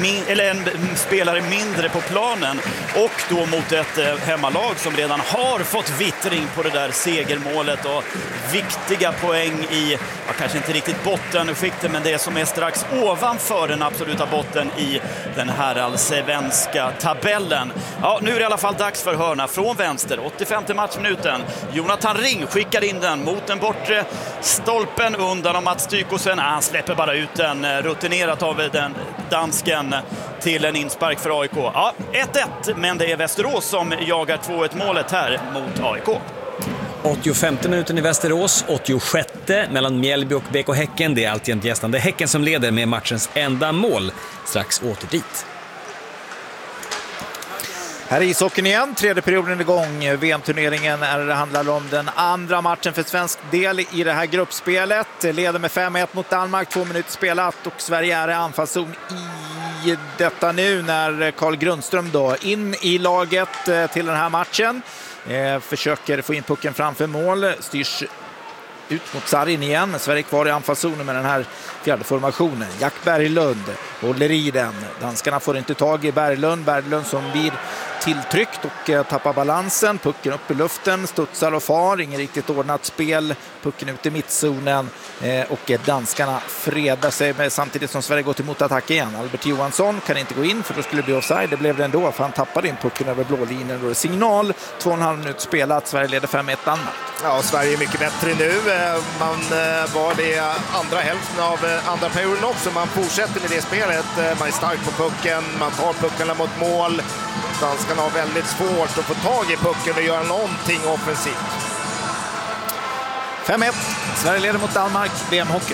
en spelare mindre på planen, och då mot ett hemmalag som redan har fått vittring på det där segermålet och viktiga poäng i, kanske inte riktigt bottenskiktet, men det som är strax ovanför den absoluta botten i den här allsvenska tabellen. Ja, nu är det i alla fall dags för hörna från vänster, 85:e matchminuten. Jonathan Ring skickar in den mot den bortre stolpen undan om att Stykosen. Han släpper bara ut den rutinerat av den dansken till en inspark för AIK. Ja, 1-1, men det är Västerås som jagar 2-1 målet här mot AIK. 85:e minuten i Västerås, 86:e mellan Mjällby och BK Häcken. Det är alltid gästande Häcken som leder med matchens enda mål. Strax åter dit. Här är ishockeyn igen, tredje perioden igång. VM-turneringen handlar om den andra matchen för svensk del i det här gruppspelet. Leder med 5-1 mot Danmark, 2 minuter spelat, och Sverige är i anfallszon i detta nu när Carl Grundström då in i laget till den här matchen. Försöker få in pucken framför mål, styrs ut mot Sarin igen, men Sverige kvar i anfallszonen med den här fjärde formationen. Jack Berglund håller i den. Danskarna får inte tag i Berglund som blir tilltryckt och tappar balansen. Pucken upp i luften, studsar och far. Ingen riktigt ordnat spel. Pucken ut i mittzonen och danskarna fredar sig med, samtidigt som Sverige går till motattack igen. Albert Johansson kan inte gå in för då skulle det bli offside. Det blev det ändå för han tappade in pucken över blålinjen. Då är signal, 2,5 minuter spelat. Sverige leder 5-1 Danmark. Ja, Sverige är mycket bättre nu. Man var det andra hälften av andra perioden också. Man fortsätter med det spelet. Man är stark på pucken, man tar puckarna mot mål. Danskarna har väldigt svårt att få tag i pucken och göra någonting offensivt. 5-1. Sverige leder mot Danmark, VM-hockey.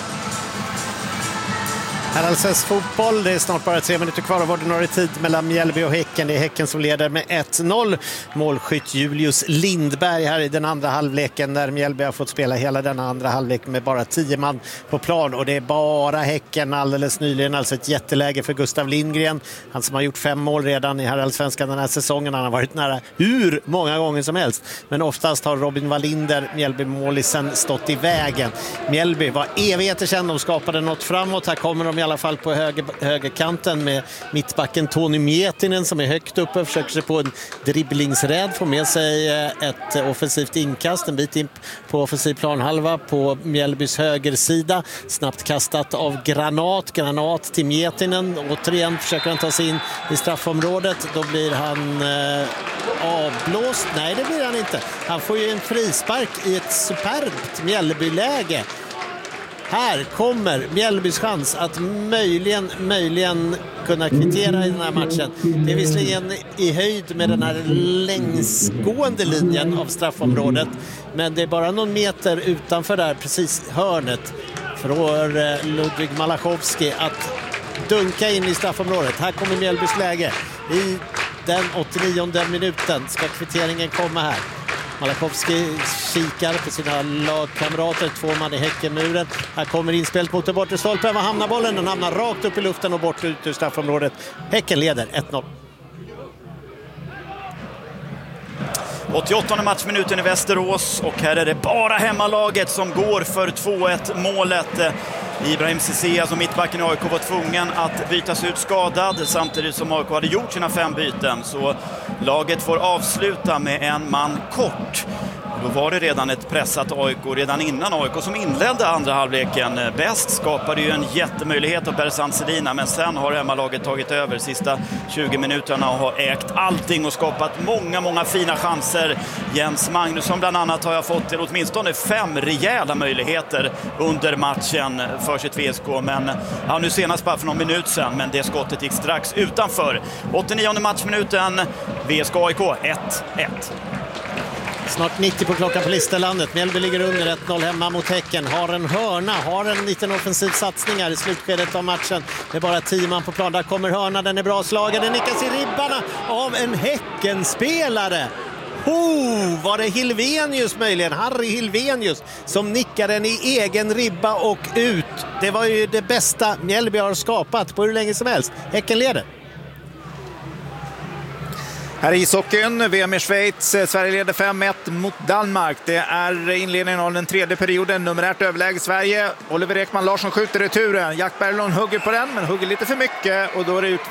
Allsvensk fotboll, det är snart bara 3 minuter kvar av ordinarie tid mellan Mjällby och Häcken. Det är Häcken som leder med 1-0. Målskytt Julius Lindberg här i den andra halvleken, när Mjällby har fått spela hela den andra halvlek med bara 10 man på plan. Och det är bara Häcken alldeles nyligen, alltså ett jätteläge för Gustav Lindgren. Han som har gjort 5 mål redan i Allsvenskan den här säsongen. Han har varit nära hur många gånger som helst. Men oftast har Robin Wallinder, Mjällby-målisen, stått i vägen. Mjällby var evigheter sedan de skapade något framåt. Här kommer de i alla fall på högerkanten med mittbacken Toni Mietinen som är högt uppe och försöker sig på en dribblingsräd, få med sig ett offensivt inkast en bit in på offensiv planhalva på Mjällbys högersida. Snabbt kastat av Granat till Mietinen. Återigen försöker han ta sig in i straffområdet. Då blir han avblåst. Nej, det blir han inte. Han får ju en frispark i ett superbt Mjällbyläge. Här kommer Mjällbys chans att möjligen kunna kvittera i den här matchen. Det är visserligen i höjd med den här längsgående linjen av straffområdet, men det är bara någon meter utanför där, precis hörnet, för Ludvig Malachowski att dunka in i straffområdet. Här kommer Mjällbys läge. I den 89:e minuten ska kvitteringen komma här. Malachowski kikar på sina lagkamrater, 2 man i Häckenmuren. Här kommer inspelet mot den bortre stolpen. Var hamnar bollen? Den hamnar rakt upp i luften och bort ut ur straffområdet. Häcken leder 1-0. 88:e matchminuten i Västerås, och här är det bara hemmalaget som går för 2-1 målet. Ibrahim Cissé, alltså mittbacken i AIK, var tvungen att bytas ut skadad samtidigt som AIK hade gjort sina 5 byten. Så laget får avsluta med en man kort. Då var det redan ett pressat AIK redan innan AIK som inledde andra halvleken. Bäst skapade ju en jättemöjlighet av Berzan Selina, men sen har hemmalaget tagit över sista 20 minuterna och har ägt allting och skapat många fina chanser. Jens Magnusson bland annat har jag fått till åtminstone 5 rejäla möjligheter under matchen för sitt VSK, men ja, nu senast bara för någon minut sedan, men det skottet gick strax utanför. 89:e matchminuten, VSK AIK 1-1. Snart 90 på klockan på Listerlandet. Mjällby ligger under 1-0 hemma mot Häcken. Har en hörna, har en liten offensiv satsning här i slutskedet av matchen. Det är bara 10 man på plan. Där kommer hörna, den är bra slagen. Den nickas i ribbarna av en Häckenspelare. Var det Hilvenius möjligen? Harry Hilvenius som nickar den i egen ribba och ut. Det var ju det bästa Mjällby har skapat på hur länge som helst. Häcken leder. Här är ishockeyn, VM i Schweiz. Sverige leder 5-1 mot Danmark. Det är inledningen av den tredje perioden. Numerärt överläge Sverige. Oliver Ekman Larsson skjuter returen. Jack Berglund hugger på den, men hugger lite för mycket. Och då är det ut